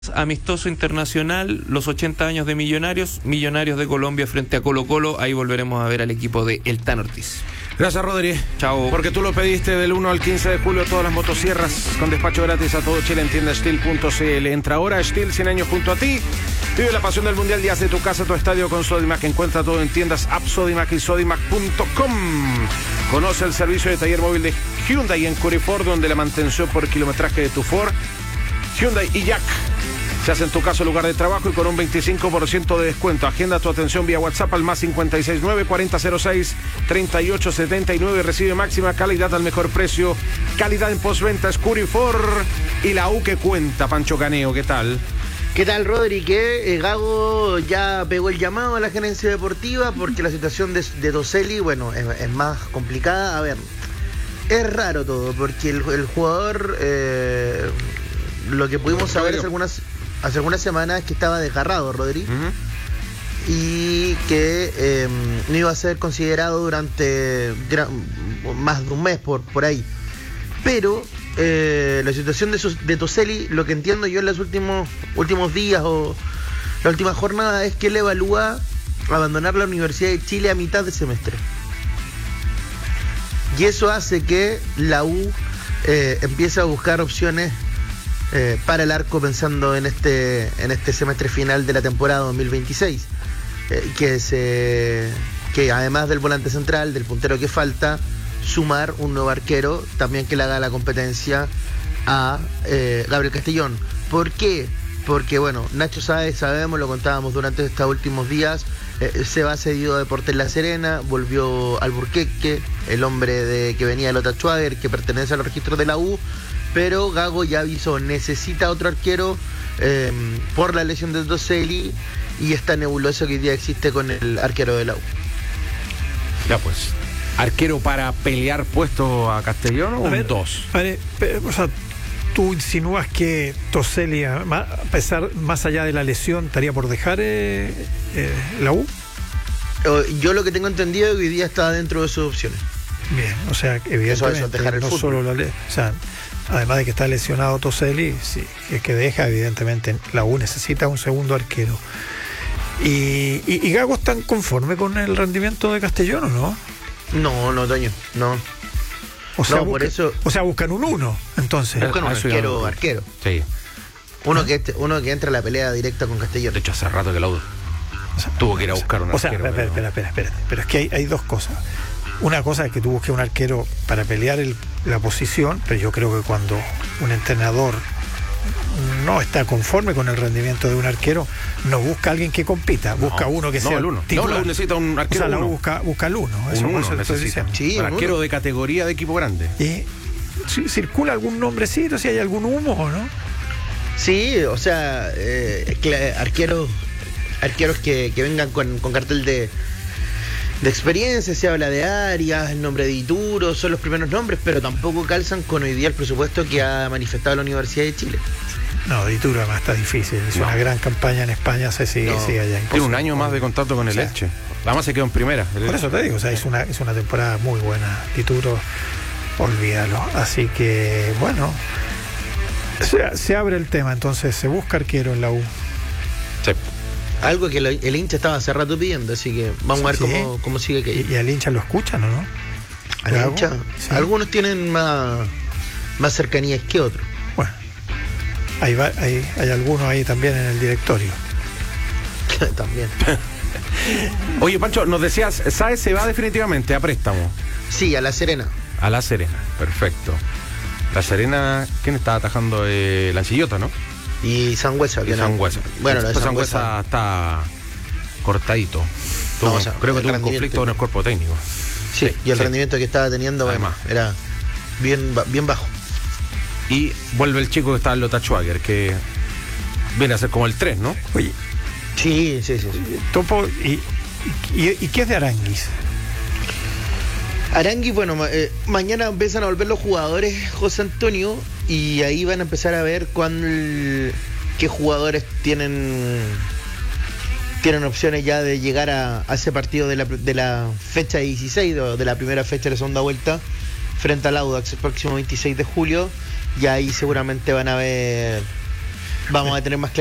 Amistoso internacional, los 80 años de Millonarios de Colombia frente a Colo-Colo. Ahí volveremos a ver al equipo de El Tan Ortiz. Gracias, Rodri. Chao. Porque tú lo pediste. Del 1 al 15 de julio, todas las motosierras con despacho gratis a todo Chile en tienda Steel.cl. Entra ahora Steel, 100 años junto a ti. Vive la pasión del Mundial y haz de tu casa tu estadio con Sodimac. Encuentra todo en tiendas App Sodimac y Sodimac.com. Conoce el servicio de taller móvil de Hyundai en Curiford, donde la mantención por kilometraje de tu Ford, Hyundai y Jack se hace en tu caso lugar de trabajo y con un 25% de descuento. Agenda tu atención vía WhatsApp al más 569-4006-3879. Recibe máxima calidad al mejor precio. Calidad en postventa, Scurifor y la U que cuenta. Pancho Caneo, ¿qué tal? ¿Qué tal, Rodri? Que Gago ya pegó el llamado a la gerencia deportiva porque la situación de Toselli, bueno, es más complicada. A ver, es raro todo porque el jugador, lo que pudimos saber hace algunas semanas es que estaba desgarrado, Rodri, y que no iba a ser considerado durante más de un mes por ahí. Pero la situación de Toselli, lo que entiendo yo en los últimos días o la última jornada, es que él evalúa abandonar la Universidad de Chile a mitad de semestre. Y eso hace que la U empiece a buscar opciones para el arco, pensando en este semestre final de la temporada 2026, que además del volante central, del puntero que falta, sumar un nuevo arquero también que le haga la competencia a Gabriel Castellón. ¿Por qué? Porque bueno, Nacho Sáez, sabemos, lo contábamos durante estos últimos días, se va cedido a Deportes La Serena, volvió al Burqueque, el hombre que venía de Lota Schwager, que pertenece a los registros de la U. Pero Gago ya avisó, necesita otro arquero por la lesión de Toselli y esta nebulosa que hoy día existe con el arquero de la U. Ya pues, ¿arquero para pelear puesto a Castellón o un 2? O sea, tú insinúas que Toselli, más allá de la lesión, estaría por dejar la U. Yo lo que tengo entendido es que hoy día está dentro de sus opciones. Bien, o sea, evidentemente eso es dejar el no fútbol. Solo o sea, además de que está lesionado Toselli, sí, es que deja, evidentemente, la U necesita un segundo arquero. ¿Y Gago están conforme con el rendimiento de Castellón o no? No, Toño, no. O sea, por eso. O sea, buscan un 1, entonces. Buscan un arquero. Sí. Uno que entra a la pelea directa con Castellón. De hecho, hace rato que la U tuvo que ir a buscar un arquero. Espera. Pero es que hay dos cosas. Una cosa es que tú busques un arquero para pelear la posición, pero yo creo que cuando un entrenador no está conforme con el rendimiento de un arquero, no busca a alguien que compita, busca uno que sea el uno. titular. No, necesita un arquero. O sea, busca el uno. Eso necesita. Sí, un arquero de categoría de equipo grande. ¿Y circula algún nombrecito, si hay algún humo o no? Sí, o sea, arqueros que vengan con cartel de experiencia. Se habla de Arias, el nombre de Dituro, son los primeros nombres, pero tampoco calzan con hoy día el presupuesto que ha manifestado la Universidad de Chile. No, Dituro además está difícil, es una gran campaña en España, sigue allá. Tiene un año más de contrato con el Elche. Además se quedó en primera. Por eso te digo, o sea, es una temporada muy buena. Dituro, olvídalo. Así que, bueno, se abre el tema, entonces se busca arquero en la U. Sí. Algo que el hincha estaba hace rato pidiendo, así que vamos a ver cómo sigue aquello. ¿Y al hincha lo escuchan o no? ¿Al hincha? Sí. Algunos tienen más cercanías que otros. Bueno, hay algunos ahí también en el directorio. También. Oye, Pancho, nos decías, ¿Sáez se va definitivamente a préstamo? Sí, a La Serena. A La Serena, perfecto. La Serena, ¿quién está atajando? Lancillota, ¿no? Y Sangüesa. Bueno, Sangüesa está cortadito. Creo que tuvo un conflicto con el cuerpo técnico. Sí, y el rendimiento que estaba teniendo, además, era bien bajo. Y vuelve el chico que está en Lota Schwager, que viene a ser como el 3, ¿no? Oye. Sí. Topo, ¿y qué es de Aranguis? Aranguis, bueno, mañana empiezan a volver los jugadores, José Antonio, y ahí van a empezar a ver qué jugadores tienen opciones ya de llegar a ese partido de la fecha 16, de la primera fecha de la segunda vuelta, frente al Audax el próximo 26 de julio, y ahí seguramente van a ver vamos a tener más